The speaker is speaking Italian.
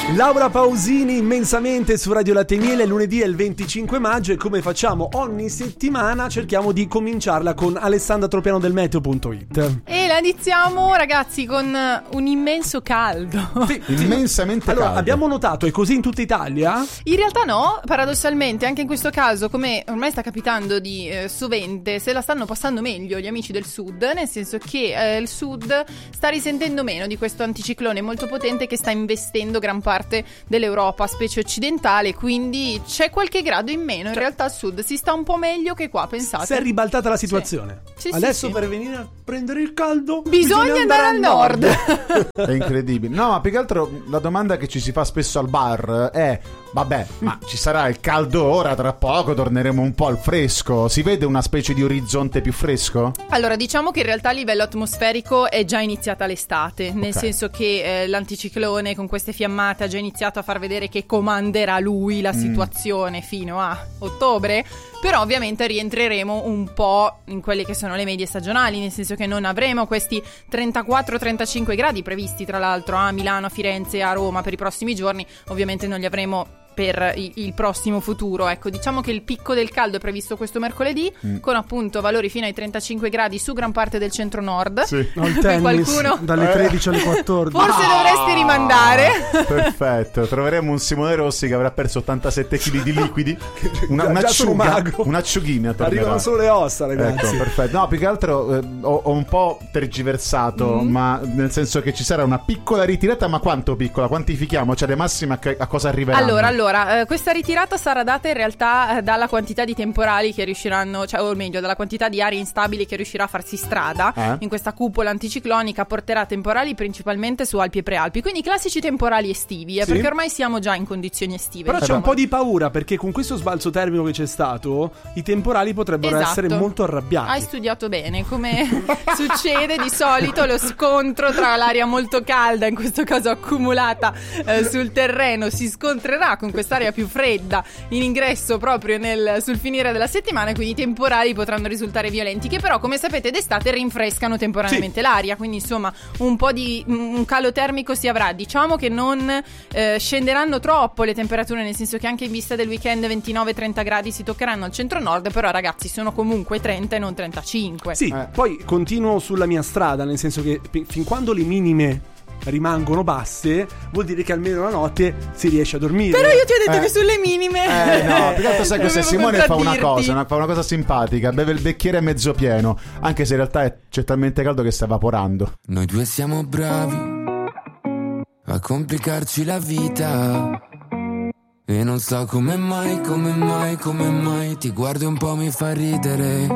Laura Pausini immensamente su Radio Latte e Miele. Lunedì è il 25 maggio e come facciamo ogni settimana cerchiamo di cominciarla con Alessandra Tropiano del Meteo.it. E la iniziamo, ragazzi, con un immenso caldo. Sì, immensamente allora, caldo. abbiamo notato, è così in tutta Italia? In realtà no, paradossalmente anche in questo caso, come ormai sta capitando di sovente, se la stanno passando meglio gli amici del sud, nel senso che il sud sta risentendo meno di questo anticiclone molto potente che sta investendo gran parte dell'Europa, specie occidentale, quindi c'è qualche grado in meno. In realtà al sud si sta un po' meglio che qua, pensate. Si è ribaltata la situazione. Sì, adesso sì. per venire a prendere il caldo bisogna andare al nord. È incredibile. No, ma più che altro la domanda che ci si fa spesso al bar è: vabbè, ma ci sarà il caldo ora, tra poco torneremo un po' al fresco? Si vede una specie di orizzonte più fresco? Allora, diciamo che in realtà a livello atmosferico è già iniziata l'estate, nel senso che l'anticiclone con queste fiammate ha già iniziato a far vedere che comanderà lui la situazione fino a ottobre. Però ovviamente rientreremo un po' in quelle che sono le medie stagionali, nel senso che non avremo questi 34-35 gradi previsti tra l'altro a Milano, a Firenze e a Roma per i prossimi giorni. Ovviamente non li avremo per il prossimo futuro. Ecco, diciamo che il picco del caldo è previsto questo mercoledì con appunto valori fino ai 35 gradi su gran parte del centro-nord. Sì. Il tennis qualcuno dalle 13 alle 14. forse dovresti rimandare. Perfetto, troveremo un Simone Rossi che avrà perso 87 kg di liquidi. Già sono magro. Un'acciughina tornerà. Arrivano solo le ossa, ragazzi. Ecco, perfetto. No, più che altro ho un po' tergiversato, ma nel senso che ci sarà una piccola ritirata, ma quanto piccola? Quantifichiamo? Cioè le massime a cosa arriveranno? Allora, questa ritirata sarà data in realtà dalla quantità di temporali che riusciranno, cioè, o meglio, dalla quantità di aree instabili che riuscirà a farsi strada in questa cupola anticiclonica. Porterà temporali principalmente su Alpi e Prealpi, quindi i classici temporali estivi, Sì. perché ormai siamo già in condizioni estive. Però c'è diciamo. un po' di paura perché con questo sbalzo termico che c'è stato i temporali potrebbero essere molto arrabbiati. Hai studiato bene, come succede di solito lo scontro tra l'aria molto calda, in questo caso accumulata sul terreno, si scontrerà con quest'area più fredda in ingresso proprio sul finire della settimana, quindi i temporali potranno risultare violenti, che però come sapete d'estate rinfrescano temporaneamente l'aria, quindi insomma un po' di un calo termico si avrà. Diciamo che non scenderanno troppo le temperature, nel senso che anche in vista del weekend 29-30 gradi si toccheranno al centro-nord, però ragazzi sono comunque 30 e non 35. Sì, poi continuo sulla mia strada, nel senso che fin quando le minime rimangono basse vuol dire che almeno la notte si riesce a dormire. Però io ti ho detto che sulle minime no, perché altro sai cos'è? dovevo Simone fa una contraddirti. cosa simpatica, beve il bicchiere mezzo pieno, anche se in realtà c'è talmente caldo che sta evaporando. Noi due siamo bravi a complicarci la vita e non so come mai ti guardo un po' mi fa ridere.